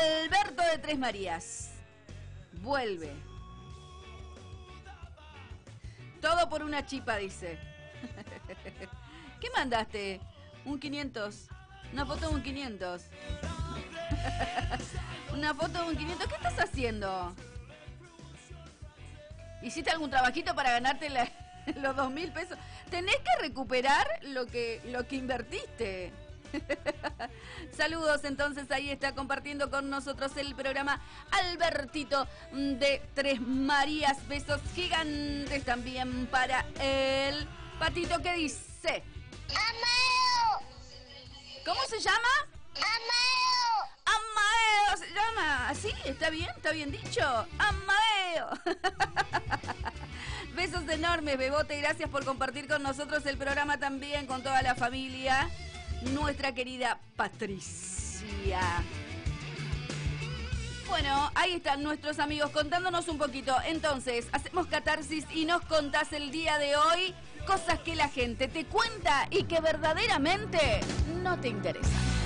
Alberto de Tres Marías. Vuelve. Todo por una chipa, dice. ¿Qué mandaste? Un 500. Una foto de un 500. Una foto de un 500. ¿Qué estás haciendo? ¿Hiciste algún trabajito para ganarte los 2.000 pesos? Tenés que recuperar lo que invertiste. Saludos, entonces ahí está compartiendo con nosotros el programa Albertito de Tres Marías. Besos gigantes también para el Patito que dice: Amado. ¿Cómo se llama? Amado. Amadeo se llama. ¿Así? ¿Está bien dicho? Amadeo. Besos enormes, Bebote. Gracias por compartir con nosotros el programa también, con toda la familia. Nuestra querida Patricia. Bueno, ahí están nuestros amigos contándonos un poquito. Entonces, hacemos catarsis y nos contás el día de hoy cosas que la gente te cuenta y que verdaderamente no te interesan.